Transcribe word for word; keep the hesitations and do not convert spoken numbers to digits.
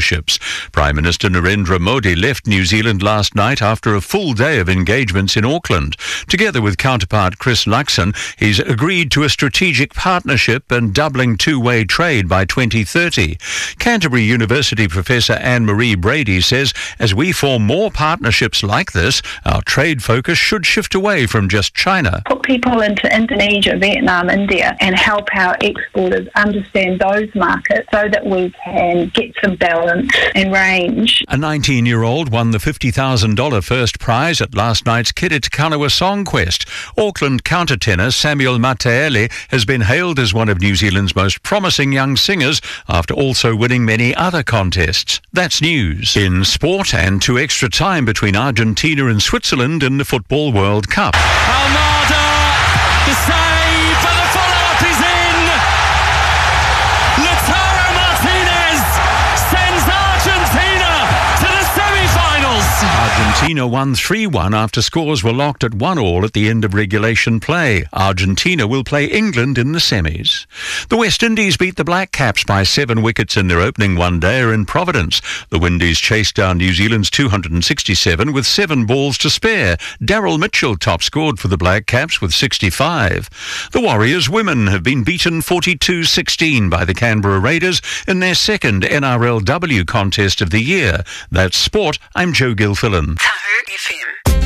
partnerships. Prime Minister Narendra Modi left New Zealand last night after a full day of engagements in Auckland. Together with counterpart Chris Luxon, he's agreed to a strategic partnership and doubling two-way trade by twenty thirty. Canterbury University professor Anne-Marie Brady says as we form more partnerships like this, our trade focus should shift away from just China. Put people into Indonesia, Vietnam, India and help our exporters understand those markets so that we can get some balance and range. A nineteen-year-old won the fifty thousand dollars first prize at last night's Kiritikanawa Song Quest. Auckland countertenor Samuel Mataele has been hailed as one of New Zealand's most promising young singers after also winning many other contests. That's news. In sport, and to extra time between Argentina and Switzerland in the Football World Cup. Almada, the save, but the follow-up is in! Lautaro Martinez sends Argentina to the semi-finals! Argentina won three one after scores were locked at one all at the end of regulation play. Argentina will play England in the semis. The West Indies beat the Black Caps by seven wickets in their opening one-dayer in Providence. The Windies chased down New Zealand's two hundred sixty-seven with seven balls to spare. Daryl Mitchell top-scored for the Black Caps with sixty-five. The Warriors women have been beaten forty-two sixteen by the Canberra Raiders in their second N R L W contest of the year. That's sport. I'm Joe Gilfillan. Tahoe F M.